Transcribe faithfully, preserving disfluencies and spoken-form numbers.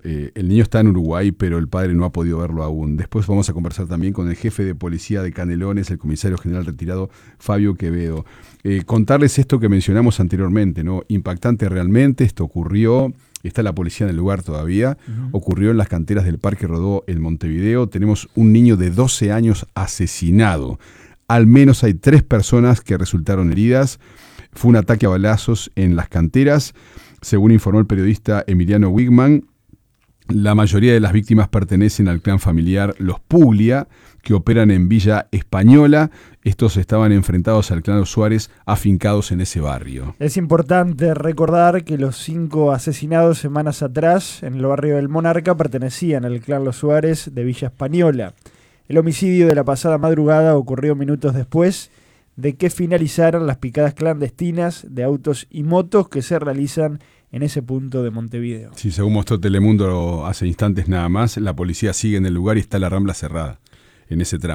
Eh, el niño está en Uruguay, pero el padre no ha podido verlo aún. Después vamos a conversar también con el jefe de policía de Canelones, el comisario general retirado Fabio Quevedo. Eh, contarles esto que mencionamos anteriormente, ¿no? Impactante realmente, esto ocurrió, está la policía en el lugar todavía, uh-huh. Ocurrió en las canteras del Parque Rodó en Montevideo. Tenemos un niño de doce años asesinado. Al menos hay tres personas que resultaron heridas. Fue un ataque a balazos en las canteras, según informó el periodista Emiliano Wigman. La mayoría de las víctimas pertenecen al clan familiar Los Puglia, que operan en Villa Española. Estos estaban enfrentados al clan Los Suárez, afincados en ese barrio. Es importante recordar que los cinco asesinados semanas atrás en el barrio del Monarca pertenecían al clan Los Suárez de Villa Española. El homicidio de la pasada madrugada ocurrió minutos después de que finalizaran las picadas clandestinas de autos y motos que se realizan en ese punto de Montevideo. Sí, según mostró Telemundo hace instantes nada más, la policía sigue en el lugar y está la Rambla cerrada en ese tramo.